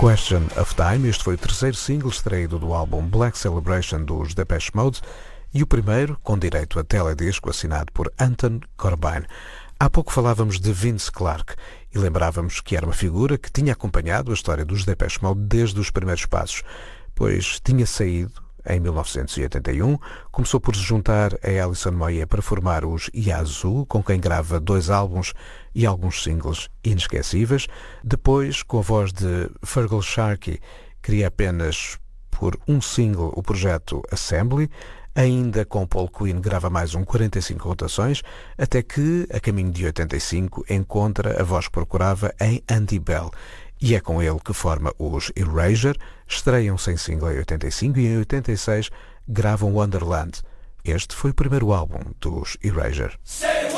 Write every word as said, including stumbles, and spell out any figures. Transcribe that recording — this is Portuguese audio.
Question of Time, este foi o terceiro single extraído do álbum Black Celebration dos Depeche Mode e o primeiro com direito a teledisco assinado por Anton Corbijn. Há pouco falávamos de Vince Clarke e lembrávamos que era uma figura que tinha acompanhado a história dos Depeche Mode desde os primeiros passos, pois tinha saído em mil novecentos e oitenta e um, começou por se juntar a Alison Moyet para formar os Yazoo, com quem grava dois álbuns e alguns singles inesquecíveis. Depois, com a voz de Feargal Sharkey, cria apenas por um single o projeto Assembly. Ainda com Paul Quinn grava mais um quarenta e cinco rotações, até que, a caminho de oitenta e cinco, encontra a voz que procurava em Andy Bell. E é com ele que forma os Erasure, estreiam-se em single em oitenta e cinco e em oitenta e seis gravam Wonderland. Este foi o primeiro álbum dos Erasure.